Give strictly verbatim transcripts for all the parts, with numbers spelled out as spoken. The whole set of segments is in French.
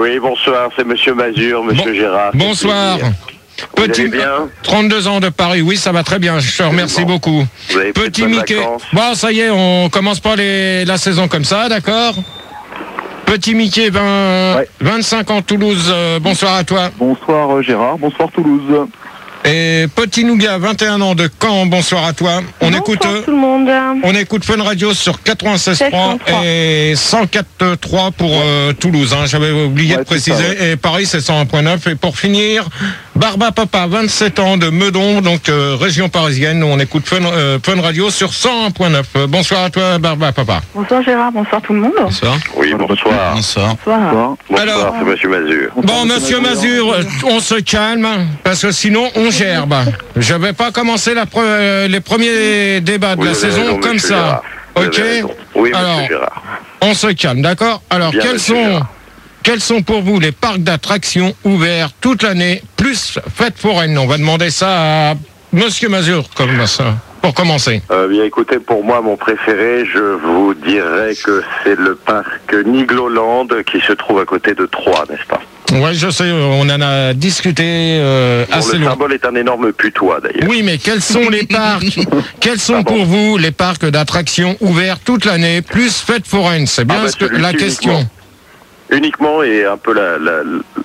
Oui, bonsoir, c'est Monsieur Mazur, Monsieur bon, Gérard. Bonsoir. Petit, bien trente-deux ans de Paris, oui, ça va très bien, je te remercie bon. beaucoup. Petit Mickey, bon, ça y est, on commence pas les, la saison comme ça, d'accord? Petit Mickey, vingt, ouais. vingt-cinq ans, Toulouse, euh, bonsoir à toi. Bonsoir Gérard, bonsoir Toulouse. Et Petit Nougat, vingt et un ans de Caen, bonsoir à toi. On bonsoir écoute tout le monde. On écoute Fun Radio sur quatre-vingt-seize trois et cent quatre trois pour euh, Toulouse. Hein. J'avais oublié ouais, de préciser. Ça, ouais. Et Paris, c'est cent un virgule neuf. Et pour finir, Barba Papa, vingt-sept ans de Meudon, donc euh, région parisienne. On écoute Fun, euh, Fun Radio sur cent un virgule neuf. Euh, bonsoir à toi, Barba Papa. Bonsoir Gérard, bonsoir tout le monde. Bonsoir. Oui, bonsoir. Bonsoir. Bonsoir. Bonsoir, Alors, c'est Monsieur Mazur. Bon, Monsieur Mazur, on se calme, parce que sinon, on gerbe. Je vais pas commencer la pre- les premiers débats de oui, la saison raison, comme ça. Gérard. Ok. Oui, Alors, Monsieur Gérard. On se calme, d'accord? Alors, Bien, quels sont, Gérard. quels sont pour vous les parcs d'attractions ouverts toute l'année, plus fêtes foraines? On va demander ça à Monsieur Mazur, comme ça, pour commencer. Euh, bien, écoutez, pour moi, mon préféré, je vous dirais que c'est le parc Nigloland qui se trouve à côté de Troyes, n'est-ce pas? Oui, je sais, on en a discuté euh, bon, assez le long. symbole est un énorme putois, d'ailleurs. Oui, mais quels sont les parcs Quels sont ah bon. pour vous les parcs d'attractions ouverts toute l'année, plus fêtes foraines? C'est bien ah bah, ce que, la question. Uniquement, uniquement et un peu la, la,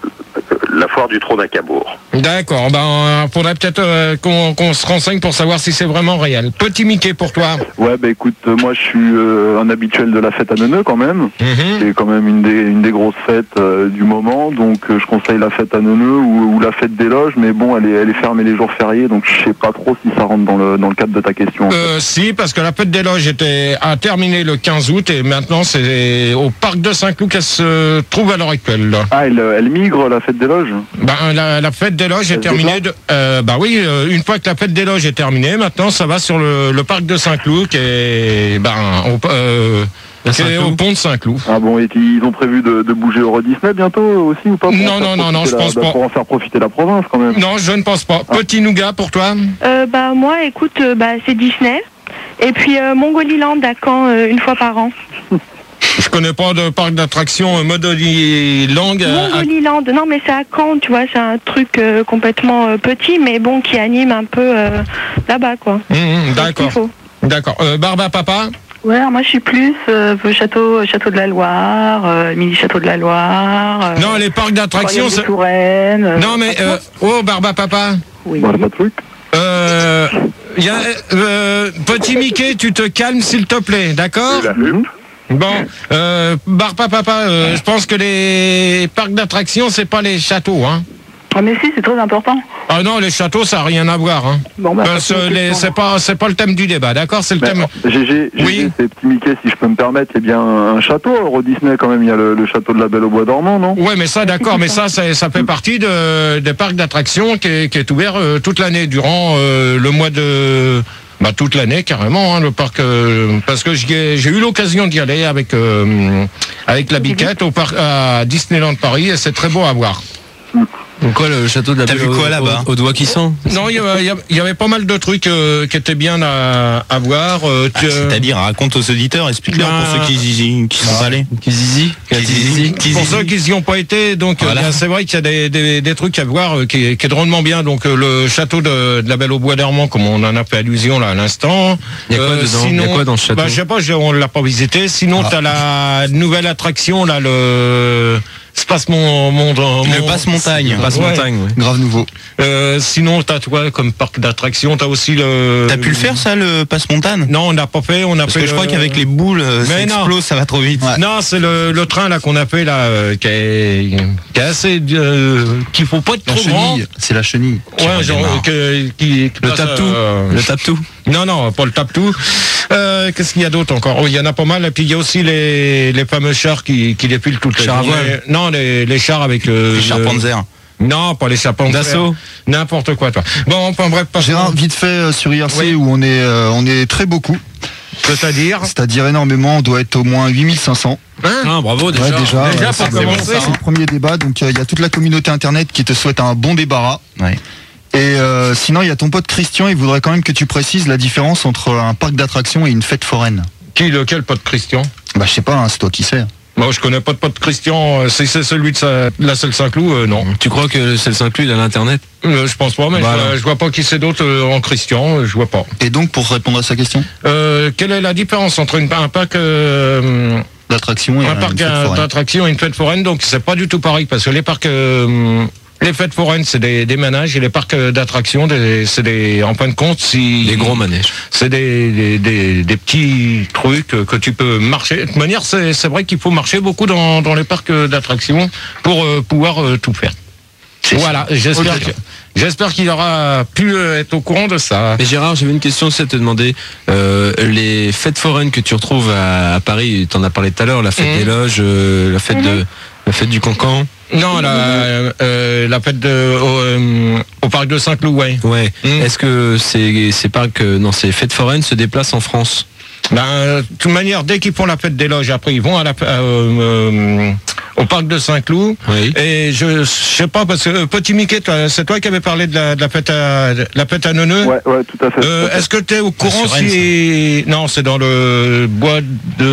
la foire du trône à Cabourg. D'accord, ben faudrait peut-être euh, qu'on, qu'on se renseigne pour savoir si c'est vraiment réel. Petit Mickey pour toi. Ouais, bah écoute, euh, moi je suis euh, un habituel de la fête à Neuneu quand même. Mm-hmm. C'est quand même une des, une des grosses fêtes euh, du moment, donc euh, je conseille la fête à Neuneu ou, ou la fête des loges, mais bon, elle est, elle est fermée les jours fériés, donc je sais pas trop si ça rentre dans le, dans le cadre de ta question. En euh, fait. Si, parce que la fête des loges était, a terminé le quinze août et maintenant c'est au parc de Saint-Cloud qu'elle se trouve à l'heure actuelle. Là. Ah, elle, elle migre la fête des loges? Ben, la, la fête des loges est terminée. De, euh, bah oui, euh, une fois que la fête des loges est terminée, maintenant ça va sur le, le parc de Saint-Cloud qui est, ben, au, euh, qui est au pont de Saint-Cloud. Ah bon, et ils ont prévu de, de bouger Euro Disney bientôt aussi ou pas? Non, non, non, non, je la, pense bah, pas. Pour en faire profiter la province quand même. Non, je ne pense pas. Ah. Petit Nougat pour toi? euh, Bah moi, écoute, euh, bah, c'est Disney. Et puis euh, Mongoliland à Caen euh, une fois par an. Je connais pas de parc d'attractions euh, Mongoliland. Mongoliland, à... non mais c'est à Caen, tu vois, c'est un truc euh, complètement euh, petit, mais bon, qui anime un peu euh, là-bas, quoi. Mmh, d'accord. D'accord. Euh, Barba Papa? Ouais, alors moi je suis plus euh, château, château de la Loire, euh, mini château de la Loire. Euh, non, les parcs d'attractions. C'est... Touraine, euh, non mais euh, oh Barba Papa. Oui. Barba truc. Euh, y a, euh, petit Mickey, tu te calmes s'il te plaît, d'accord? Bon, euh, Barba Papa, euh, je pense que les parcs d'attractions, c'est pas les châteaux, hein. Ah mais si, c'est très important. Ah non, les châteaux, ça n'a rien à voir, hein. Bon, bah, Parce que les, c'est pas, c'est pas le thème du débat, d'accord? C'est le ben, thème. G G, oui. C'est Petit Mickey, si je peux me permettre, il y a bien un château Euro Disney quand même. Il y a le, le château de la Belle au Bois dormant, non? Ouais, mais ça, d'accord, mais ça, ça, ça fait partie de, des parcs d'attractions qui est, qui est ouvert euh, toute l'année durant euh, le mois de. Bah toute l'année carrément, hein, le parc, euh, parce que j'ai, j'ai eu l'occasion d'y aller avec euh, avec la biquette au parc à Disneyland Paris et c'est très beau à voir. Donc quoi, le château de la T'as Belle vu quoi là-bas? Au, au doigt qui sent? Non, il y, avait, il y avait pas mal de trucs euh, qui étaient bien à, à voir. Euh, ah, c'est-à-dire, raconte aux auditeurs, explique-leur ben, pour ceux qui qui sont pas allés. Qui zizi, qui zizi. Pour ceux qui n'y ont pas été, donc voilà. euh, c'est vrai qu'il y a des, des, des trucs à voir euh, qui, qui est drôlement bien. Donc euh, le château de, de la Belle au Bois dormant, comme on en a fait allusion là à l'instant. Il y a quoi euh, dedans? Sinon, il y a quoi dans ce château? Bah, je sais pas, on l'a pas visité. Sinon, ah. t'as la nouvelle attraction là, le Passe mon, mon, mon le passe montagne, passe ouais. montagne, ouais. Grave nouveau. Euh, sinon, t'as toi comme parc d'attractions, t'as aussi le. T'as pu le faire ça, le passe montagne? Non, on n'a pas fait. On a Parce fait que je le... crois qu'avavec les boules, ça explose, ça va trop vite. Ouais. Non, c'est le, le train là qu'on a fait là, euh, qui, est, qui est assez, euh, qu'il faut pas être la trop chenille. grand. C'est la chenille. Ouais, genre euh, que, qui, qui le tape tout. Euh... Le tape tout. Non, non, pas le tape tout. Euh, qu'est-ce qu'il y a d'autre encore? Oh, il y en a pas mal. Et puis il y a aussi les, les fameux chars qui, qui défilent toutes les chars journées. Non, les, les chars avec euh, les chars le... Panzer. Non, pas les chars Panzer. D'assaut. N'importe quoi, toi. Bon, enfin bref. Pas Gérard, vite fait euh, sur I R C oui. Où on est, euh, on est très beaucoup. C'est-à-dire C'est-à-dire énormément. On doit être au moins huit mille cinq cents. Hein ah, bravo déjà. Ouais, déjà, déjà ouais, pour c'est, commencer. c'est le premier débat. Donc il euh, y a toute la communauté internet qui te souhaite un bon débarras. Ouais. Et euh, sinon, il y a ton pote Christian, il voudrait quand même que tu précises la différence entre un parc d'attractions et une fête foraine. Qui, lequel pote Christian? Bah, je sais pas, hein, c'est toi qui sais. Moi, je connais pas de pote Christian. Si c'est celui de, sa, de la Selle Saint-Cloud, euh, non. Tu crois que le Selle Saint-Cloud, il a l'internet? euh, Je pense pas, mais Voilà. je, vois, je vois pas qui c'est d'autre euh, en Christian. Je vois pas. Et donc, pour répondre à sa question, Euh, quelle est la différence entre une, un parc euh, l'attraction et un une parc fête foraine. d'attraction et une fête foraine? Donc c'est pas du tout pareil parce que les parcs, euh, les fêtes foraines, c'est des, des manèges et les parcs d'attraction, des- c'est des, en fin de compte, si Des gros manèges. c'est des, des, des, des petits trucs que tu peux marcher. De toute manière, c'est c'est vrai qu'il faut marcher beaucoup dans, dans les parcs d'attraction pour euh, pouvoir euh, tout faire. Voilà, j'espère Ok. que- j'espère qu'il aura pu euh, être au courant de ça. Mais Gérard, j'avais une question aussi à te demander. Euh, les fêtes foraines que tu retrouves à, à Paris, tu en as parlé tout à l'heure, la fête Mhm. des loges, euh, la fête de la fête du Cancan. Non, la, euh, la fête de, au, euh, au parc de Saint-Cloud, ouais. Ouais. Mhm. Est-ce que ces ces parcs, euh, non, ces fêtes foraines se déplacent en France? Ben, euh, de toute manière, dès qu'ils font la fête des loges, après ils vont à la, euh, euh, au parc de Saint-Cloud. Oui. Et je, je sais pas parce que euh, Petit Mickey, toi, c'est toi qui avais parlé de la, de la fête à de la fête à Neuneu. Ouais, ouais, tout à fait. Euh, tout à fait. Est-ce que tu es au courant sur Rennes, si non, c'est dans le bois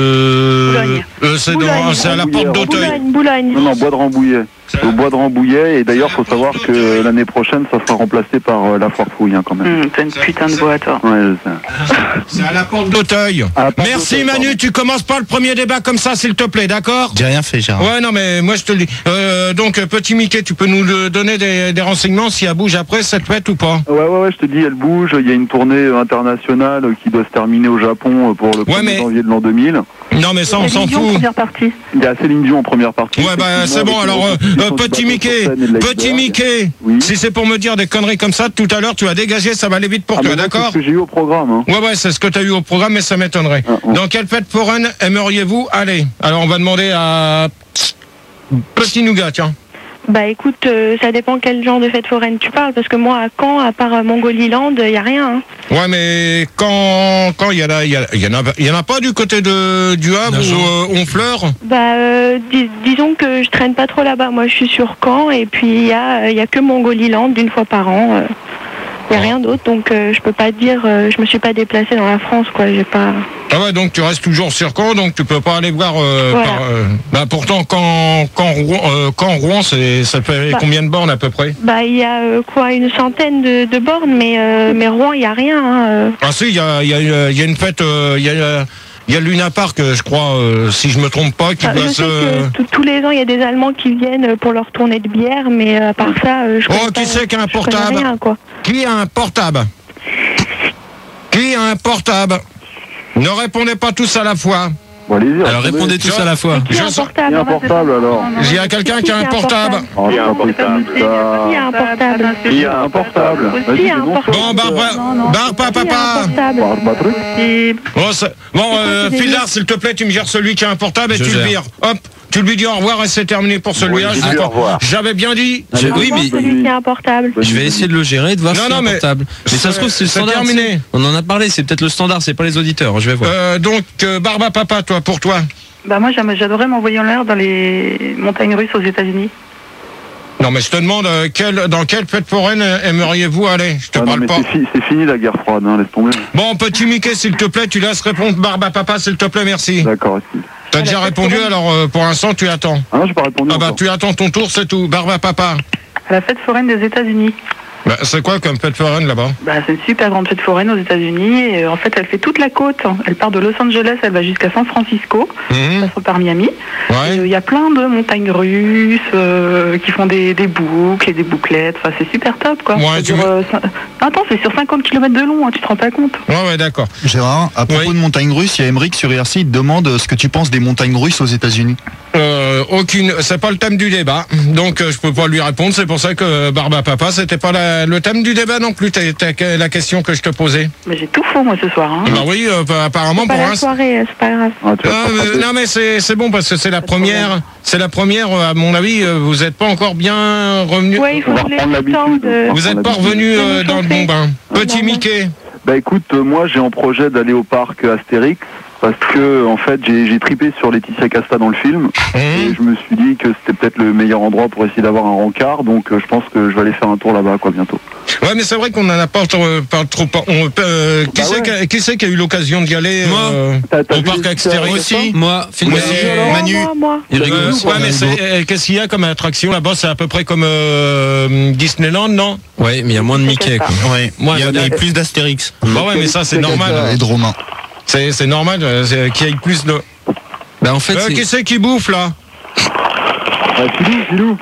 de Boulogne. Euh, c'est Boulogne. dans c'est à la porte d'Auteuil. Boulogne, Boulogne. Non, non, Bois de Rambouillet. C'est au Bois de Rambouillet, et d'ailleurs, faut savoir que l'année prochaine, ça sera remplacé par euh, la Foire Fouille, hein, quand même. Hum, T'as une putain de boîte, toi. Ouais, je sais. C'est à la porte d'Auteuil. À la porte Merci d'Auteuil, Manu, pardon. tu commences pas le premier débat comme ça, s'il te plaît, d'accord? J'ai rien fait, Gérard. Ouais, non, mais moi je te le dis. Euh, donc, Petit Mickey, tu peux nous le donner des, des renseignements si elle bouge après cette fête ou pas? Ouais, ouais, ouais, je te dis, elle bouge. Il y a une tournée euh, internationale euh, qui doit se terminer au Japon euh, pour le premier mais- janvier de l'an deux mille. Non, mais ça, on s'en Télévision, fout. première partie. Il y a Céline Dion en première partie. Ouais, bah c'est bon. Alors, euh, euh, Petit Mickey, Petit Mickey, Oui. si c'est pour me dire des conneries comme ça, tout à l'heure, tu vas dégager, ça va aller vite pour Ah, mais toi, moi, d'accord? c'est ce que j'ai eu au programme. Hein. Ouais, ouais, c'est ce que tu as eu au programme, mais ça m'étonnerait. Ah, ouais. Dans quelle fête foraine aimeriez-vous aller? Alors, on va demander à Petit Nougat, tiens. Bah écoute, euh, ça dépend quel genre de fête foraine tu parles, parce que moi à Caen, à part euh, Mongoliland, il y a rien. Hein. Ouais, mais quand quand il y, a la- il y, a- il y en a il y en a pas du côté de du Havre Nagent. où euh, Honfleur. Bah euh, dis- disons que je traîne pas trop là-bas. Moi je suis sur Caen et puis il y a euh, il y a que Mongoliland d'une fois par an. euh. Il y a Ah. rien d'autre, donc euh, je peux pas te dire. Euh, je me suis pas déplacée dans la France, quoi. J'ai pas. Ah ouais, donc tu restes toujours sur Caen, donc tu peux pas aller voir. Euh, Voilà. par, euh, bah pourtant, quand quand Rouen, euh, quand Rouen, c'est ça fait Bah. combien de bornes à peu près? Bah il y a euh, quoi une centaine de, de bornes, mais euh, mais Rouen il y a rien. Hein, euh. Ah si, il y a il y a il y a une fête, euh, il y a il y a Luna Park, je crois, euh, si je me trompe pas, qui Enfin, doit je se. sais que tout- tous les ans il y a des Allemands qui viennent pour leur tournée de bière, mais euh, à part ça, euh, je Oh, connais qui pas- c'est qui a un je connais portable? rien, quoi. Qui a un portable? Qui a un portable? Ne répondez pas tous à la fois. Bon, allez-y. Alors répondez tous à la fois. Qui a un Je sens- portable? Il y a un portable, alors. Il y a quelqu'un qui a un portable. Oh, Il y a un c'est pas portable. possible, ça. Qui a un portable? Il y a un portable. Vas-y, Qui a un dénonce-le. portable? Bon, Barbara, Barbara, Qui a un papa. portable? Bah, bah, truc. Bon, c'est- bon euh, c'est des Fildar, s'il te plaît, tu me gères celui qui a un portable et Je tu le gère. vires. Hop, tu lui dis au revoir et c'est terminé pour celui-là. Ouais, Je dis-lui sais au pas. revoir. J'avais bien dit. Je- Allez, oui, mais Celui qui a un portable. je vais essayer de le gérer et de voir Non, si c'est non, un mais- portable. Mais ça se trouve, c'est le c'est standard. terminé. tu sais. On en a parlé, c'est peut-être le standard, c'est pas les auditeurs. Je vais voir. Euh, donc, euh, Barba Papa, toi, pour toi. Bah moi j'aime- j'adorais m'envoyer en l'air dans les montagnes russes aux États-Unis. Non, mais je te demande, euh, quelle, dans quelle fête foraine euh, aimeriez-vous aller? Je te Ah, non, parle mais pas. c'est fi- c'est fini la guerre froide, hein, laisse tomber. Bon, Petit Mickey, s'il te plaît, tu laisses répondre Barba Papa, s'il te plaît, merci. D'accord, ici. T'as déjà répondu, alors euh, pour l'instant, tu attends. Ah non, j'ai pas répondu Ah bah, encore. tu attends ton tour, c'est tout. Barba Papa. À la fête foraine des États-Unis. Bah, c'est quoi comme fête foraine là-bas? Bah, c'est une super grande fête foraine aux États-Unis. Et euh, en fait, elle fait toute la côte. Elle part de Los Angeles, elle va jusqu'à San Francisco, Mhm. passant par Miami. Et, euh, Il Ouais. y a plein de montagnes russes euh, qui font des, des boucles et des bouclettes. Enfin, c'est super top, quoi. Ouais, Ça tu dure, veux- euh, cin- Attends, c'est sur cinquante kilomètres de long, hein, tu te rends pas compte. Ouais, ouais, d'accord. Gérard, à propos Oui. de montagnes russes, il y a Emeric sur I R C, il te demande euh, ce que tu penses des montagnes russes aux États-Unis. Euh, aucune, c'est pas le thème du débat, donc euh, je peux pas lui répondre. C'est pour ça que euh, Barba Papa, c'était pas la- le thème du débat non plus. T'as, t'as- la question que je te posais. Mais j'ai tout faux, moi, ce soir. Hein. Bah oui, euh, bah, apparemment C'est pas pour la un. soirée, euh, c'est pas grave. Ah, tu vas Ah, te mais- rattraper. non mais c'est, c'est bon parce que c'est la première, c'est la première. euh, À mon avis, euh, vous êtes pas encore bien revenu. Ouais, il faut On va vous laisser reprendre le temps l'habitude. de. Vous êtes pas l'habitude. revenu euh, C'est dans le bon, bon bain. Ah, Petit non, non. Mickey. Bah écoute, euh, moi j'ai en projet d'aller au parc Astérix Parce que en fait j'ai, j'ai tripé sur Laetitia Casta dans le film mmh. et je me suis dit que c'était peut-être le meilleur endroit pour essayer d'avoir un rencard, donc euh, je pense que je vais aller faire un tour là-bas quoi bientôt. Ouais, mais c'est vrai qu'on en a pas trop. Pas trop on, euh, qui, bah c'est ouais. qui, qui c'est qui a eu l'occasion d'y aller euh, Moi, au parc Astérix aussi. Moi, moi, euh, Manu. Moi, moi. Il rigole. Euh, ouais, mais c'est, euh, qu'est-ce qu'il y a comme attraction là-bas? C'est à peu près comme euh, Disneyland, non? Ouais, mais il y a moins de Mickey. Quoi. Ouais. Moi, il y a, il y a plus d'Astérix. Bah ouais, mais ça c'est normal. Et de Romain. C'est, c'est normal c'est, qu'il y ait plus de. Bah en fait, euh, c'est... qui c'est qui bouffe là? Ah, Philou, Philou.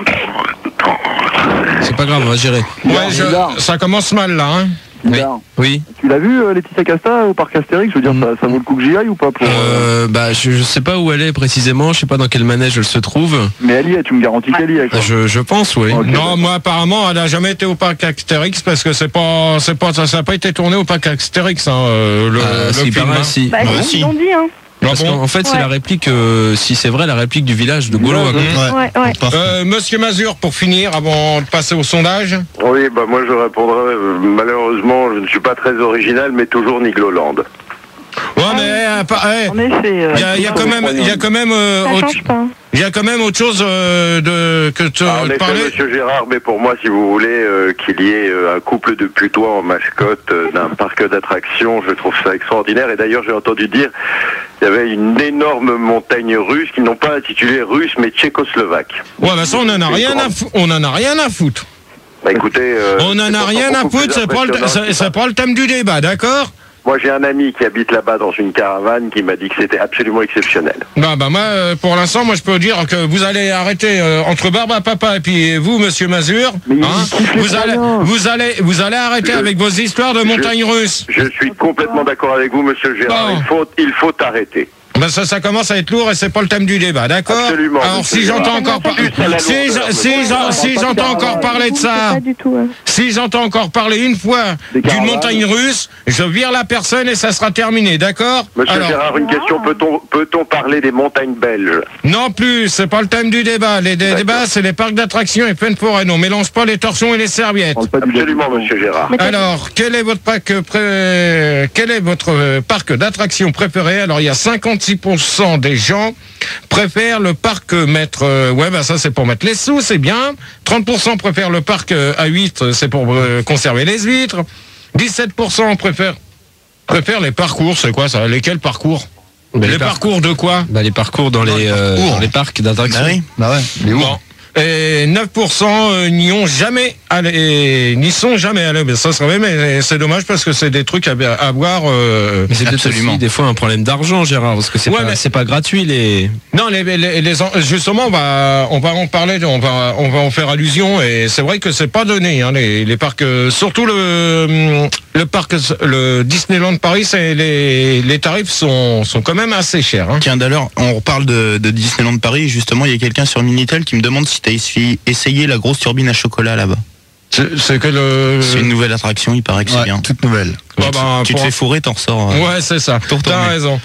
C'est pas grave, on va gérer. Ouais, je... ça commence mal là. Hein. Oui. oui. Tu l'as vu, euh, Laetitia Casta au parc Astérix? Je veux dire, mmh. ça, ça vaut le coup que j'y aille ou pas pour, euh, Bah, je, je sais pas où elle est précisément, je sais pas dans quel manège elle se trouve. Mais elle y est, tu me garantis qu'elle y est. Quoi. Je, je pense, oui. Okay, non, bah. moi apparemment, elle a jamais été au parc Astérix parce que c'est pas, c'est pas, ça n'a pas été tourné au parc Astérix, hein, euh, le, ah, le si, film. Pareil, si. Bah, ouais, ils si. l'ont dit, hein. Parce bon qu'en fait, ouais. c'est la réplique, euh, si c'est vrai, la réplique du village de Gaulois. Ouais, ouais. ouais. Euh, Monsieur Mazur, pour finir, avant de passer au sondage. Oui, bah moi je répondrai, euh, malheureusement, je ne suis pas très original, mais toujours Nigloland. Ouais, mais euh, euh, en effet, il euh, y, y a quand même, il y a quand même, euh, autre, il y a quand même autre chose euh, de que tu ah, en effet, parlais. Monsieur Gérard, mais pour moi, si vous voulez euh, qu'il y ait euh, un couple de putois en mascotte euh, d'un parc d'attractions, je trouve ça extraordinaire. Et d'ailleurs, j'ai entendu dire il y avait une énorme montagne russe qu'ils n'ont pas intitulée russe, mais tchécoslovaque. Ouais, bah ça, on en a rien à foutre. On en a rien à foutre. Bah écoutez, euh, on en a rien à foutre. C'est pas, le, c'est pas le thème du débat, d'accord? Moi, j'ai un ami qui habite là-bas dans une caravane qui m'a dit que c'était absolument exceptionnel. Bah, bah, moi, euh, pour l'instant, moi, je peux dire que vous allez arrêter euh, entre Barba Papa et puis vous, Monsieur Mazur. Hein, vous allez, vous allez, vous allez arrêter je, avec vos histoires de montagnes russes. Je suis complètement d'accord avec vous, Monsieur Gérard. Bon. Il faut, il faut arrêter. Ben ça, ça commence à être lourd et c'est pas le thème du débat, d'accord? Absolument. Alors si j'entends encore parler, si, si, si j'entends encore parler de ça, si j'entends encore parler une fois d'une montagne russe, je vire la personne et ça sera terminé, d'accord? Monsieur Alors, Gérard, une question, peut-on, peut-on parler des montagnes belges? Non plus, c'est pas le thème du débat. Les dé- débats, c'est les parcs d'attractions et fêtes foraines. On mélange pas les torchons et les serviettes. Absolument, Monsieur Gérard. Alors, quel est votre parc pré... quel est votre parc d'attractions préféré? Alors, il y a cinquante-six pour cent des gens préfèrent le parc mettre euh, ouais bah ça c'est pour mettre les sous, c'est bien. Trente pour cent préfèrent le parc euh, à huîtres, c'est pour euh, conserver les huîtres. Dix-sept pour cent préfèrent préfèrent les parcours. C'est quoi ça? Lesquels parcours? bah, les, les par... parcours de quoi? Bah les parcours dans, dans les, les, euh, dans les parcs d'attractions. Bah oui. Bah ouais. Les bon. Et neuf pour cent euh, n'y ont jamais allé, n'y sont jamais allés. Mais ça serait, mais c'est dommage parce que c'est des trucs à, à voir. Euh, mais c'est peut-être aussi des fois un problème d'argent, Gérard, parce que c'est ouais, pas, c'est pas gratuit les. Non, les, les, les, les justement, on va, on va en parler, on va, on va en faire allusion. Et c'est vrai que c'est pas donné, hein, les, les parcs, surtout le, le parc, le Disneyland Paris, c'est les, les tarifs sont, sont quand même assez chers. Hein. Tiens, d'ailleurs, on reparle de, de Disneyland Paris. Justement, il y a quelqu'un sur Minitel qui me demande si t'as essayé la grosse turbine à chocolat là-bas. C'est, c'est que le. C'est une nouvelle attraction, il paraît que ouais, c'est bien. Toute nouvelle. Bah, bah, tu, tu te fais fourrer, t'en ressors. Euh... Ouais, c'est ça. T'as raison.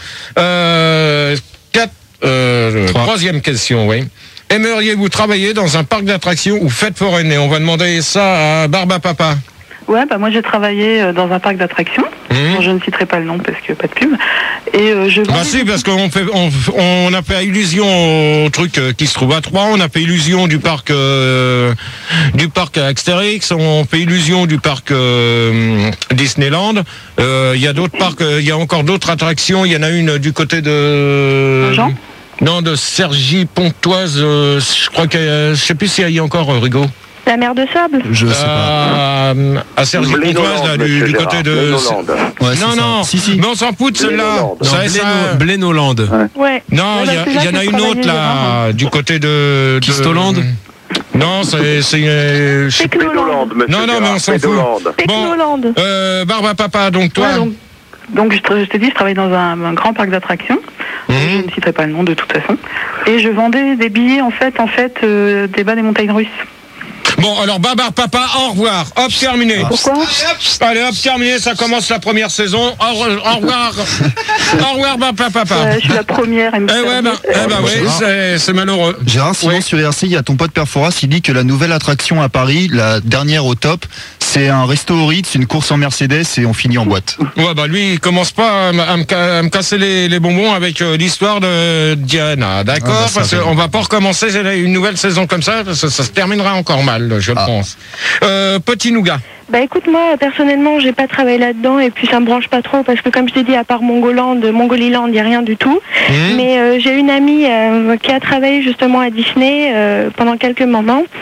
Euh, quatre, euh, troisième question, oui. Aimeriez-vous travailler dans un parc d'attractions ou fête foraine? Et on va demander ça à Barba Papa. Ouais, bah moi j'ai travaillé dans un parc d'attractions. Mmh. Bon, je ne citerai pas le nom parce que pas de pub. Et euh, je. Bah si, parce qu'on fait, on, on a fait illusion au truc qui se trouve à Troyes. On a fait illusion du parc, euh, du parc Astérix. On fait illusion du parc euh, Disneyland. Il euh, y a d'autres parcs. Il y a encore d'autres attractions. Il y en a une du côté de. Jean. Non, de Cergy Pontoise. Euh, je crois que je sais plus s'il y a encore euh, Rigaud. La mer de sable? Je sais pas. Euh, à Cergy Pontoise, là, du, du côté de. Ouais, non, non, si, si. mais on s'en fout de celle-là. Blénoland. Ouais. Non, il ouais, y, y en a une autre là, là, du côté de. Kistoland. Non, c'est. c'est euh, Pédoland, non, non, mais on s'en fout. Bon, euh, Barba Papa, donc toi. Ouais, donc, donc je, te, je te dis, je travaille dans un, un grand parc d'attractions. Mmh. Je ne citerai pas le nom de toute façon. Et je vendais des billets en fait, en fait, euh, des bas des montagnes russes. Bon, alors Babar Papa, au revoir. Hop, terminé. Pourquoi? Allez, hop, terminé, ça commence la première saison. Au, au revoir. Au revoir, Babar Papa. Euh, je suis la première. Eh ouais, bah, eh bah oui, c'est, c'est malheureux. Gérard, sinon oui. Sur R C, il y a ton pote Perforas, il dit que la nouvelle attraction à Paris, la dernière au top, C'est un resto au Ritz, une course en Mercedes et on finit en boîte. Ouais, bah lui, il commence pas à, m- à me ca- à me casser les, les bonbons avec euh, l'histoire de Diana, d'accord? Ah, bah, ça Parce va. qu'on va pas recommencer une nouvelle saison comme ça, parce que ça se terminera encore mal, je Ah. pense. Euh, petit nougat. Bah écoute, moi personnellement j'ai pas travaillé là-dedans et puis ça me branche pas trop parce que comme je t'ai dit, à part Mongoland, Mongoliland, il n'y a rien du tout. Mmh. Mais euh, j'ai une amie euh, qui a travaillé justement à Disney euh, pendant quelques moments